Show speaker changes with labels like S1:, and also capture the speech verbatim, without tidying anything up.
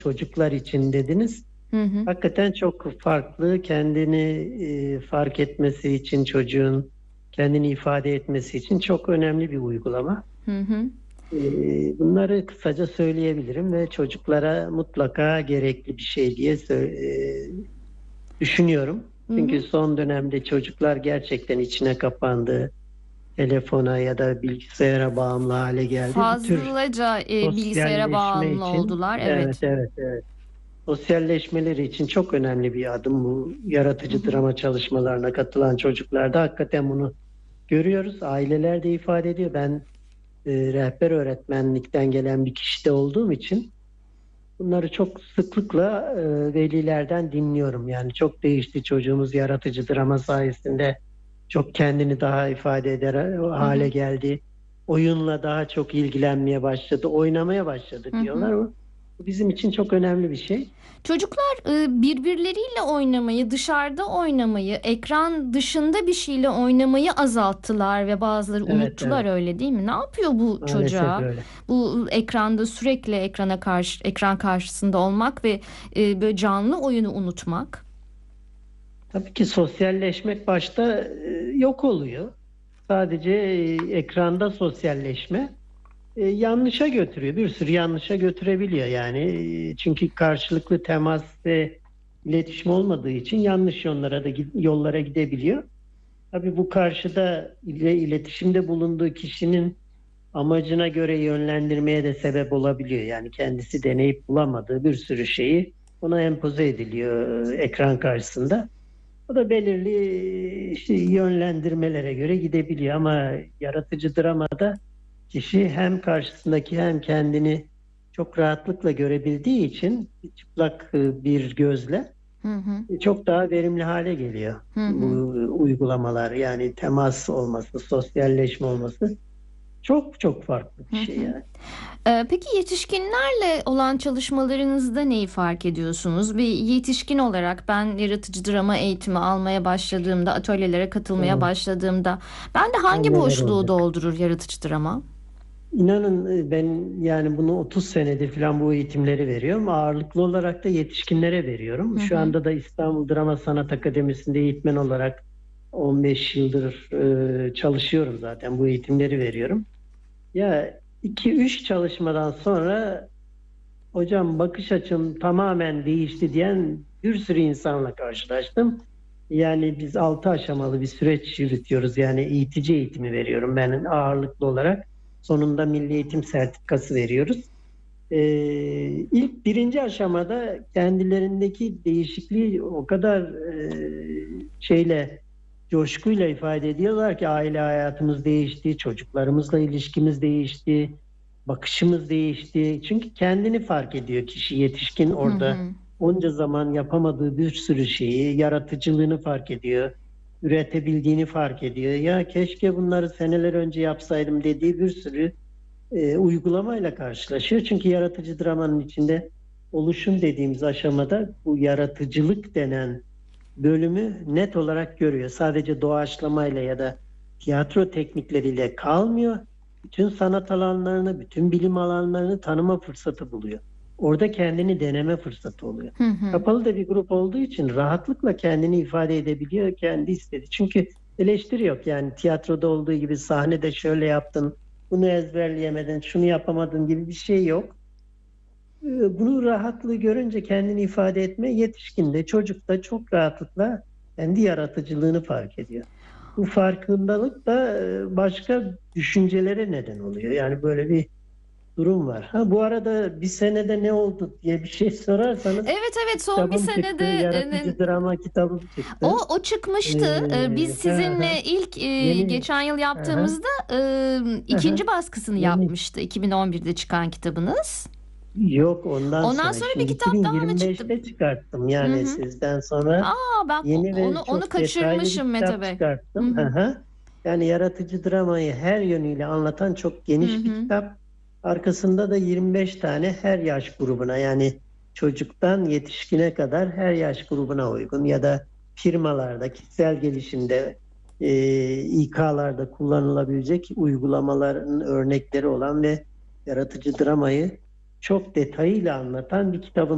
S1: çocuklar için dediniz.
S2: Hı hı.
S1: Hakikaten çok farklı, kendini e, fark etmesi için çocuğun kendini ifade etmesi için çok önemli bir uygulama.
S2: Hı hı.
S1: E, bunları kısaca söyleyebilirim ve çocuklara mutlaka gerekli bir şey diye sö- e, düşünüyorum.
S2: Hı
S1: Çünkü
S2: hı.
S1: son dönemde çocuklar gerçekten içine kapandı. Telefona ya da bilgisayara bağımlı hale geldi. Bu tür
S2: Fazlaca e, bilgisayara
S1: sosyalleşme
S2: bağımlı
S1: için
S2: oldular.
S1: evet
S2: Evet.
S1: evet evet. Sosyalleşmeleri için çok önemli bir adım bu.
S2: Hı
S1: Yaratıcı
S2: hı.
S1: drama çalışmalarına katılan çocuklarda hakikaten bunu görüyoruz. Aileler de ifade ediyor. Ben e, rehber öğretmenlikten gelen bir kişi de olduğum için bunları çok sıklıkla e, velilerden dinliyorum. Yani çok değişti çocuğumuz yaratıcı drama sayesinde çok kendini daha ifade eder
S2: Hı
S1: hale
S2: hı.
S1: geldi. Oyunla daha çok ilgilenmeye başladı, oynamaya başladı
S2: Hı hı.
S1: diyorlar. O bu bizim için çok önemli bir şey.
S2: Çocuklar e, birbirleriyle oynamayı, dışarıda oynamayı, ekran dışında bir şeyle oynamayı azalttılar ve bazıları
S1: Evet,
S2: unuttular,
S1: evet.
S2: öyle değil mi? Ne yapıyor bu
S1: Maalesef
S2: çocuğa?
S1: öyle.
S2: Bu ekranda sürekli ekrana karşı ekran karşısında olmak ve e, böyle canlı oyunu unutmak.
S1: Tabii ki sosyalleşmek başta e, yok oluyor. Sadece e, ekranda sosyalleşme e, yanlışa götürüyor. Bir sürü yanlışa götürebiliyor yani. E, çünkü karşılıklı temas ve iletişim olmadığı için yanlış yollara da gid- yollara gidebiliyor. Tabii bu karşıda ile iletişimde bulunduğu kişinin amacına göre yönlendirmeye de sebep olabiliyor. Yani kendisi deneyip bulamadığı bir sürü şeyi ona empoze ediliyor e, ekran karşısında. O da belirli işte yönlendirmelere göre gidebiliyor ama yaratıcı dramada kişi hem karşısındaki hem kendini çok rahatlıkla görebildiği için çıplak e, bir gözle
S2: Hı hı.
S1: e, çok daha verimli hale geliyor
S2: Hı
S1: bu
S2: hı.
S1: uygulamalar. Yani temas olması, sosyalleşme olması çok çok farklı bir
S2: Hı
S1: şey
S2: hı.
S1: yani.
S2: Ee, peki yetişkinlerle olan çalışmalarınızda neyi fark ediyorsunuz? Bir yetişkin olarak ben yaratıcı drama eğitimi almaya başladığımda, atölyelere katılmaya
S1: Evet,
S2: başladığımda ben de
S1: daha
S2: hangi
S1: neler
S2: boşluğu
S1: olacak?
S2: doldurur yaratıcı drama?
S1: İnanın e, ben yani bunu otuz senedir falan bu eğitimleri veriyorum. Ağırlıklı olarak da yetişkinlere veriyorum.
S2: Hı
S1: Şu
S2: hı.
S1: anda da İstanbul Drama Sanat Akademisi'nde eğitmen olarak on beş yıldır e, çalışıyorum zaten. Bu eğitimleri veriyorum. Ya iki üç çalışmadan sonra hocam bakış açım tamamen değişti diyen bir sürü insanla karşılaştım. Yani biz altı aşamalı bir süreç yürütüyoruz. Yani eğitici eğitimi veriyorum ben ağırlıklı olarak. Sonunda milli eğitim sertifikası veriyoruz. Ee, ilk birinci aşamada kendilerindeki değişikliği o kadar e, şeyle coşkuyla ifade ediyorlar ki aile hayatımız değişti, çocuklarımızla ilişkimiz değişti, bakışımız değişti. Çünkü kendini fark ediyor kişi yetişkin
S2: Hı
S1: orada
S2: hı.
S1: onca zaman yapamadığı bir sürü şeyi, yaratıcılığını fark ediyor, üretebildiğini fark ediyor. Ya keşke bunları seneler önce yapsaydım dediği bir sürü e, uygulamayla karşılaşıyor. Çünkü yaratıcı dramanın içinde oluşum dediğimiz aşamada bu yaratıcılık denen bölümü net olarak görüyor. Sadece doğaçlamayla ya da tiyatro teknikleriyle kalmıyor. Bütün sanat alanlarını, bütün bilim alanlarını tanıma fırsatı buluyor. Orada kendini deneme fırsatı oluyor.
S2: Hı hı.
S1: Kapalı da bir grup olduğu için rahatlıkla kendini ifade edebiliyor, kendi istedi. Çünkü eleştiri yok. Yani tiyatroda olduğu gibi sahnede şöyle yaptın, bunu ezberleyemedin, şunu yapamadın gibi bir şey yok. Ee, Bunu rahatlığı görünce kendini ifade etme yetişkin de çocuk da çok rahatlıkla kendi yaratıcılığını fark ediyor. Bu farkındalık da e, başka düşüncelere neden oluyor. Yani böyle bir durum var. Ha bu arada bir senede ne oldu diye bir şey sorarsanız
S2: Evet, evet, son bir
S1: kitabım çıktı.
S2: senede e,
S1: Yaratıcı drama kitabım
S2: o
S1: çıktı.
S2: o
S1: Ee,
S2: çıkmıştı. Ee, Biz
S1: ha, ha,
S2: sizinle ilk e,
S1: yeni
S2: geçen yıl
S1: aha,
S2: yaptığımızda e,
S1: aha,
S2: ikinci baskısını
S1: yeni
S2: yapmıştı. iki bin on birde çıkan kitabınız.
S1: yok ondan
S2: Ondan
S1: sonra.
S2: sonra bir
S1: Şimdi
S2: kitap daha mı çıktı?
S1: iki bin yirmi beşte çıkarttım
S2: Hı
S1: yani
S2: hı.
S1: sizden sonra.
S2: Aa, ben o-
S1: Yeni
S2: onu
S1: ve
S2: onu
S1: çok detaylı bir
S2: kaçırmışım Mete
S1: kitap
S2: Bey. Hı
S1: çıkarttım. Hı
S2: hı.
S1: hı. Yani yaratıcı dramayı her yönüyle anlatan çok
S2: Hı
S1: geniş bir
S2: hı.
S1: kitap. Arkasında da yirmi beş tane her yaş grubuna yani çocuktan yetişkine kadar her yaş grubuna uygun ya da firmalarda, kişisel gelişimde, e, İK'larda kullanılabilecek uygulamaların örnekleri olan ve yaratıcı dramayı çok detayıyla anlatan bir kitabım.